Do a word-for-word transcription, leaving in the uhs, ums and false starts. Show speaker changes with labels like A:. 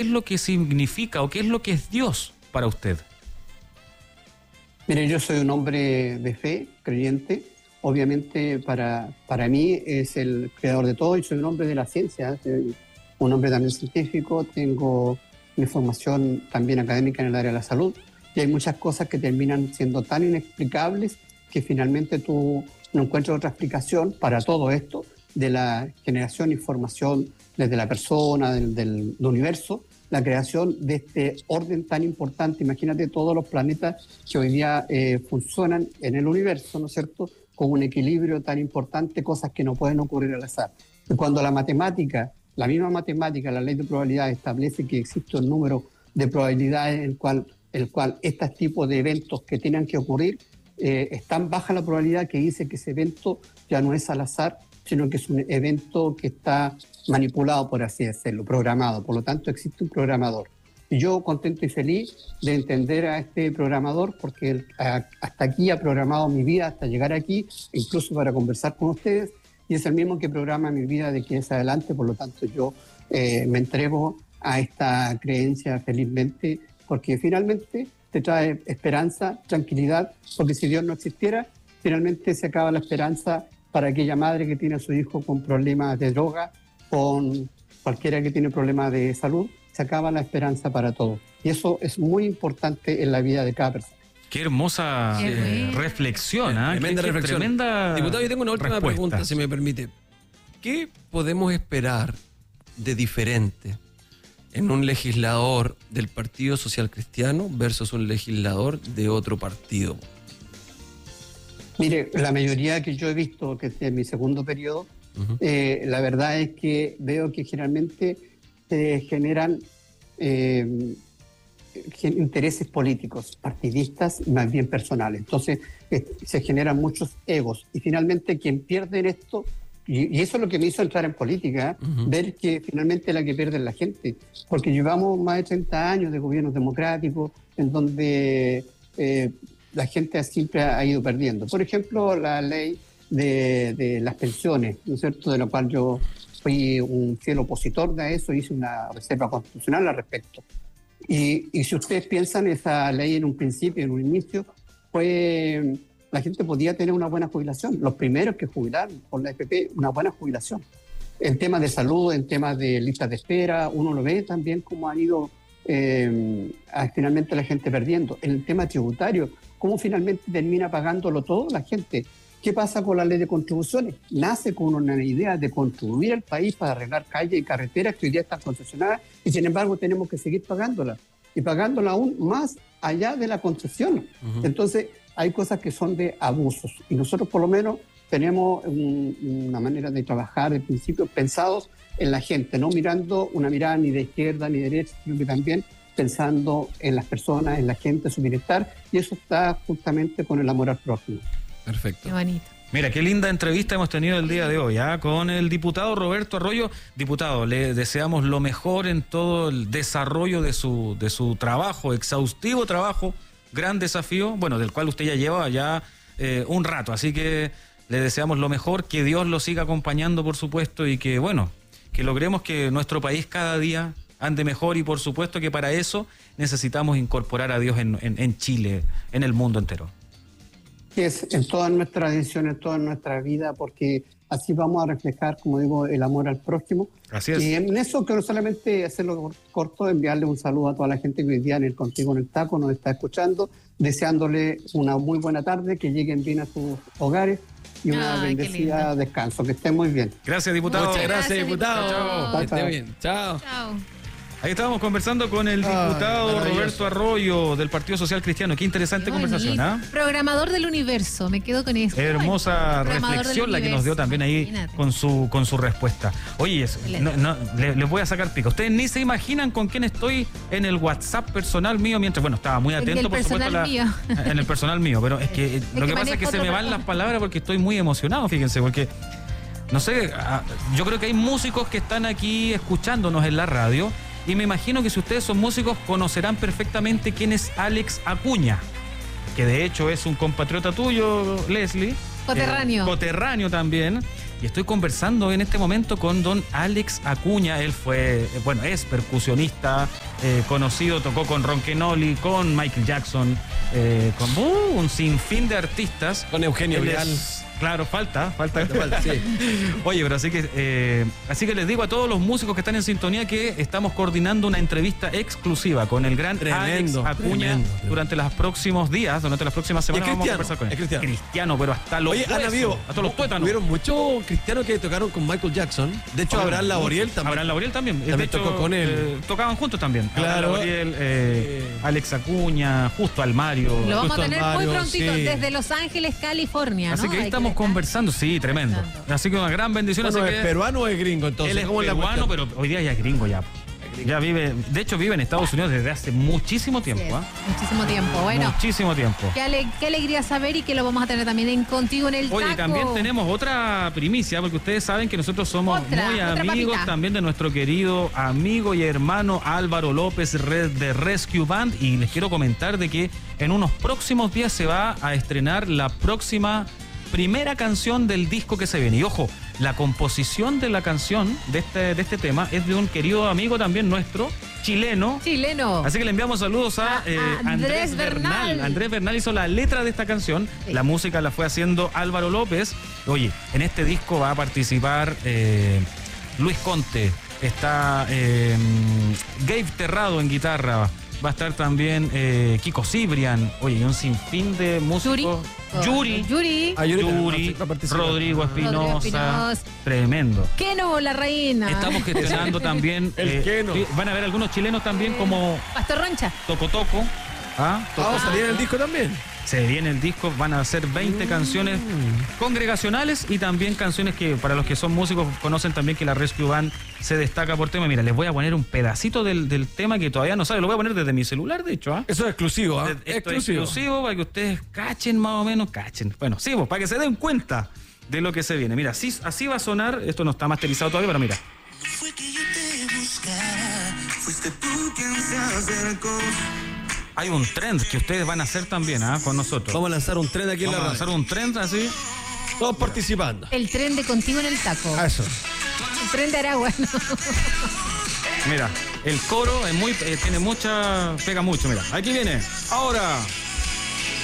A: lo que significa o qué es lo que es Dios para usted?
B: Mire, yo soy un hombre de fe, creyente. Obviamente para, para mí es el creador de todo y soy un hombre de la ciencia, soy un hombre también científico, tengo mi formación también académica en el área de la salud y hay muchas cosas que terminan siendo tan inexplicables que finalmente tú no encuentras otra explicación para todo esto de la generación y formación desde la persona, del, del, del universo, la creación de este orden tan importante. Imagínate todos los planetas que hoy día eh, funcionan en el universo, ¿no es cierto?, con un equilibrio tan importante, cosas que no pueden ocurrir al azar. Y cuando la matemática, la misma matemática, la ley de probabilidades establece que existe un número de probabilidades en el cual, el cual estos tipos de eventos que tienen que ocurrir, eh, es tan baja la probabilidad que dice que ese evento ya no es al azar, sino que es un evento que está manipulado, por así decirlo, programado. Por lo tanto, existe un programador. Y yo contento y feliz de entender a este programador porque él, a, hasta aquí ha programado mi vida, hasta llegar aquí, incluso para conversar con ustedes, y es el mismo que programa mi vida de aquí en adelante. Por lo tanto, yo eh, me entrego a esta creencia felizmente, porque finalmente te trae esperanza, tranquilidad, porque si Dios no existiera, finalmente se acaba la esperanza para aquella madre que tiene a su hijo con problemas de droga, con cualquiera que tiene problemas de salud, se acaba la esperanza para todos. Y eso es muy importante en la vida de cada persona.
A: Qué hermosa eh, reflexión, ¿eh?
C: Tremenda
A: qué, qué
C: reflexión.
A: Tremenda
C: Diputado, yo tengo una última
A: respuesta.
C: pregunta, si me permite. ¿Qué podemos esperar de diferente en un legislador del Partido Social Cristiano versus un legislador de otro partido?
B: Mire, la mayoría que yo he visto, que es mi segundo periodo, uh-huh. eh, la verdad es que veo que generalmente se generan eh, intereses políticos, partidistas y más bien personales. Entonces eh, se generan muchos egos y finalmente quien pierde en esto, y, y eso es lo que me hizo entrar en política, uh-huh. ver que finalmente la que pierde es la gente, porque llevamos más de treinta años de gobiernos democráticos en donde eh, la gente siempre ha ido perdiendo. Por ejemplo, la ley de, de las pensiones, ¿no es cierto?, de la cual yo fui un fiel opositor de eso, hice una reserva constitucional al respecto. Y, y si ustedes piensan, esa ley en un principio, en un inicio, fue, la gente podía tener una buena jubilación. Los primeros que jubilaron por la A F P, una buena jubilación. En temas de salud, en temas de listas de espera, uno lo ve también cómo han ido eh, finalmente la gente perdiendo. En el tema tributario, cómo finalmente termina pagándolo todo la gente. ¿Qué pasa con la ley de contribuciones? Nace con una idea de contribuir al país para arreglar calles y carreteras que hoy día están concesionadas y sin embargo tenemos que seguir pagándolas y pagándolas aún más allá de la concesión. Uh-huh. Entonces hay cosas que son de abusos y nosotros por lo menos tenemos un, una manera de trabajar de principios pensados en la gente, no mirando una mirada ni de izquierda ni de derecha, sino que también pensando en las personas, en la gente, su bienestar, y eso está justamente con el amor al prójimo.
C: Perfecto.
D: Qué bonito.
A: Mira, qué linda entrevista hemos tenido el día de hoy, ¿eh? Con el diputado Roberto Arroyo. Diputado, le deseamos lo mejor en todo el desarrollo de su, de su trabajo, exhaustivo trabajo, gran desafío, bueno, del cual usted ya lleva ya eh, un rato, así que le deseamos lo mejor, que Dios lo siga acompañando, por supuesto, y que, bueno, que logremos que nuestro país cada día ande mejor y, por supuesto, que para eso necesitamos incorporar a Dios en, en, en Chile, en el mundo entero.
B: Es en todas nuestras decisiones, en toda nuestra vida, porque así vamos a reflejar, como digo, el amor al prójimo.
A: Así es.
B: Y en eso quiero solamente hacerlo corto, enviarle un saludo a toda la gente que hoy día en el Contigo en el Taco nos está escuchando, deseándole una muy buena tarde, que lleguen bien a sus hogares y una
D: Ay,
B: bendecida descanso. Que estén muy bien.
A: Gracias, diputado.
C: Muchas gracias,
D: Gracias,
C: diputado.
D: diputado.
C: Que esté bien. Chao.
D: Chao.
A: Ahí estábamos conversando con el diputado
C: Ay,
A: Roberto Arroyo del Partido Social Cristiano. Qué interesante
D: Qué
A: conversación, ¿ah?
D: bonito. Programador del universo, me quedo con eso.
A: Hermosa
D: Programador
A: reflexión
D: del
A: la que nos dio
D: universo,
A: también ahí
D: imagínate.
A: con su con su respuesta. Oye, eso, no, no, le- les voy a sacar pico. Ustedes ni se imaginan con quién estoy en el WhatsApp personal mío mientras, bueno, estaba muy
D: El
A: atento,
D: del
A: por supuesto,
D: personal
A: la-
D: mío.
A: en el personal mío, pero es que eh, lo
D: que
A: que pasa es que
D: manejo
A: se me
D: otro
A: van
D: personal.
A: las palabras porque estoy muy emocionado, fíjense, porque no sé, ah, yo creo que hay músicos que están aquí escuchándonos en la radio. Y me imagino que si ustedes son músicos conocerán perfectamente quién es Alex Acuña, que de hecho es un compatriota tuyo, Leslie.
D: Coterráneo.
A: Eh, coterráneo también. Y estoy conversando en este momento con don Alex Acuña. Él fue, bueno, es percusionista, eh, conocido, tocó con Ron Kenoly, con Michael Jackson, eh, con uh, un sinfín de artistas.
C: Con Eugenio Vial.
A: Claro, falta, falta.
C: falta sí.
A: Oye, pero así que, eh, así que les digo a todos los músicos que están en sintonía que estamos coordinando una entrevista exclusiva con el gran
C: Tremendo,
A: Alex Acuña
C: tremendo.
A: durante los próximos días, durante las próximas semanas
C: Es
A: vamos a
C: cristiano,
A: conversar con él.
C: es cristiano.
A: Cristiano, pero hasta los
C: Oye, han
A: huesos,
C: habido,
A: hasta los tuétanos.
C: hubieron muchos cristianos que tocaron con Michael Jackson. De hecho, Abraham Laboriel también.
A: Abraham Laboriel también.
C: También
A: de hecho,
C: tocó con él.
A: eh, tocaban juntos también.
C: Claro.
A: Abraham Laboriel, eh, Alex Acuña, Justo Almario.
D: Lo vamos
C: Justo
D: a tener
C: Almario,
D: muy prontito
C: sí.
D: desde Los Ángeles, California.
A: Así
D: ¿no?
A: que ahí
D: Hay
A: estamos
D: estar
A: conversando, sí, tremendo.
D: conversando.
A: Así que una gran bendición.
C: Bueno,
A: así
C: ¿es
A: que
C: peruano o es gringo entonces?
A: él es
C: ¿Cómo la
A: peruano,
C: cuestión?
A: pero hoy día ya es gringo ya. Ya vive, de hecho vive en Estados Unidos desde hace muchísimo tiempo.
D: Sí,
A: ¿ah?
D: muchísimo tiempo. Bueno,
A: Muchísimo tiempo.
D: qué, ale- qué alegría saber y que lo vamos a tener también en Contigo en el
A: Oye,
D: Taco.
A: también tenemos otra primicia, porque ustedes saben que nosotros somos
D: Otra,
A: muy
D: otra
A: amigos
D: papita.
A: también de nuestro querido amigo y hermano Álvaro López Red de Rescue Band, y les quiero comentar de que en unos próximos días se va a estrenar la próxima primera canción del disco que se viene. Y ojo, la composición de la canción de este, de este tema es de un querido amigo también nuestro, chileno.
D: Chileno.
A: Así que le enviamos saludos a,
D: A-
A: eh,
D: a
A: Andrés,
D: Andrés
A: Bernal.
D: Bernal.
A: Andrés Bernal hizo la letra de esta canción.
D: Sí.
A: La música la fue haciendo Álvaro López. Oye, en este disco va a participar eh, Luis Conte. Está eh, Gabe Terrado en guitarra. Va a estar también eh, Kiko Cibrian. Oye, y un sinfín de músicos.
D: Yuri.
A: Yuri.
D: Yuri.
C: Ah, Yuri
A: Yuri,
C: va a participar.
A: Rodrigo Espinosa.
D: Espinosa.
A: Tremendo.
D: Keno, la reina.
A: Estamos gestionando también.
C: El Keno.
A: sí, van a haber algunos chilenos también como
D: Pastor Roncha.
A: Toco Toco. ¿Ah?
C: ¿Vamos a salir en el disco también?
A: Se viene el disco, van a ser veinte canciones congregacionales y también canciones que para los que son músicos conocen también que la Rescue Band se destaca por tema. Mira, les voy a poner un pedacito del, del tema que todavía no sabe, lo voy a poner desde mi celular, de hecho. ¿ah?
C: Eso es exclusivo, ¿ah?
A: Esto es
C: Exclusivo.
A: exclusivo para que ustedes cachen más o menos, cachen. Bueno, sí, pues, para que se den cuenta de lo que se viene. Mira, así, así va a sonar, esto no está masterizado todavía, pero mira.
E: Fue que yo te buscara, fuiste tú quien se acercó.
A: Hay un trend que ustedes van a hacer también, ¿ah? Con nosotros.
C: Vamos a lanzar un tren aquí en
A: Vamos
C: la
A: a lanzar
C: radio.
A: un trend así.
C: Todos participando.
D: El tren de Contigo en el Taco.
C: A eso.
D: El tren de Aragua. ¿no?
A: Mira, el coro es muy, eh, tiene mucha, pega mucho, mira. Aquí viene. Ahora.